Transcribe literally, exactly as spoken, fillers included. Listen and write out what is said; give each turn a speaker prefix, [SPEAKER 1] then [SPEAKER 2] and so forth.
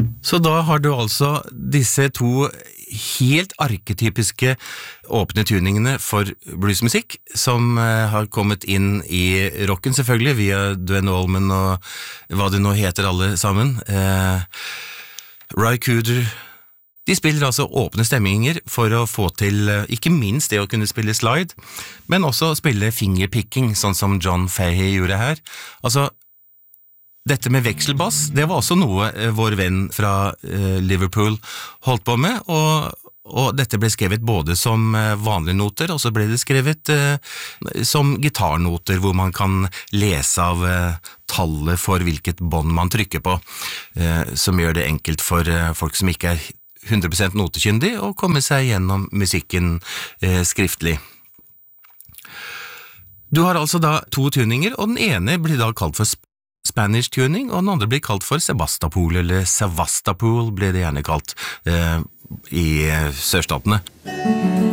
[SPEAKER 1] Så da har du altså disse to helt arketypiske åpne tuningene for bluesmusikk, som eh, har kommet inn i rocken selvfølgelig, via Duane Allman og hva det nå heter alle sammen. Eh, Ry Cooder, de spiller altså åpne stemminger for å få til, eh, ikke minst det å kunne spille slide, men også spille fingerpicking, sånn som John Fahey gjorde her. Altså, dette med vekselbass, det var også noe eh, vår venn fra eh, Liverpool holdt på med, og, og dette ble skrevet både som eh, vanlige noter, og så ble det skrevet eh, som gitarnoter, hvor man kan lese av eh, tallet for hvilket bånd man trykker på, eh, som gjør det enkelt for eh, folk som ikke er hundre prosent notekyndig, å komme seg gjennom musikken eh, skriftlig. Du har altså da to tuninger, og den ene blir da kalt for Spanish tuning, og den andre blir kalt for Sebastopol, eller Sevastopol ble det gjerne kalt eh, i sørstatene.